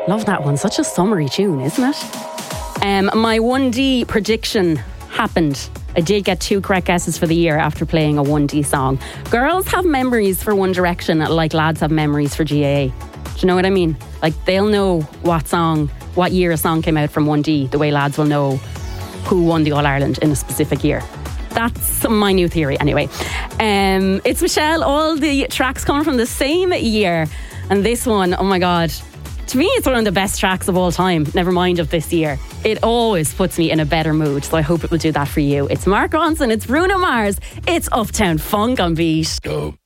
Love that one. Such a summery tune, isn't it? My 1D prediction happened. I did get 2 correct guesses for the year after playing a 1D song. Girls have memories for One Direction like lads have memories for GAA. Do you know what I mean? Like, they'll know what year a song came out from 1D, the way lads will know who won the All-Ireland in a specific year. That's my new theory anyway. It's Michelle. All the tracks come from the same year. And this one, oh my God, to me it's one of the best tracks of all time, never mind of this year. It always puts me in a better mood, so I hope it will do that for you. It's Mark Ronson, it's Bruno Mars, it's Uptown Funk on Beat. Go.